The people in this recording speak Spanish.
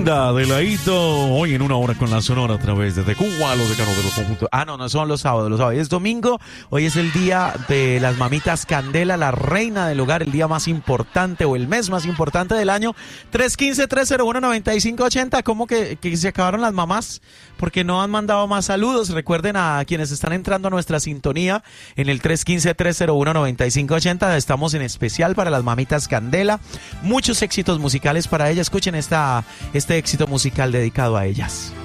Anda de ladito, hoy en una hora con la Sonora a través de Cuba, los decanos de los conjuntos. No son los sábados, es domingo. Hoy es el día de las mamitas Candela, la reina del hogar, el día más importante o el mes más importante del año. 315-301-9580. ¿Cómo que se acabaron las mamás? Porque no han mandado más saludos. Recuerden a quienes están entrando a nuestra sintonía en el 315-301-9580. Estamos en especial para las mamitas Candela. Muchos éxitos musicales para ellas. Escuchen este éxito musical dedicado a ellas.